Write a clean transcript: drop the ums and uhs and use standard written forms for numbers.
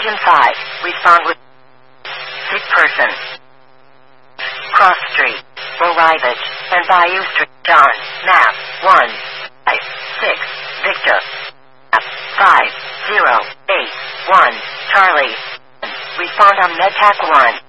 Station 5. Respond with sick person. Cross Street, Low Rivage, and Bayou Street. John, map 156, Victor. Map 5081, Charlie. Respond on MedTac 1.